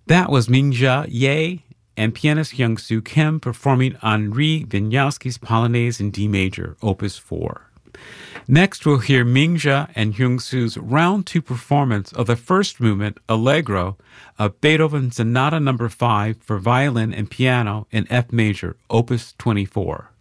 That was Mingja Ye and pianist Young-Soo Kim performing Henri Wieniawski's Polonaise in D major, Opus 4. Next, we'll hear Mingja and Young-Soo's round 2 performance of the first movement, Allegro, of Beethoven's Sonata No. 5 for violin and piano in F major, Opus 24.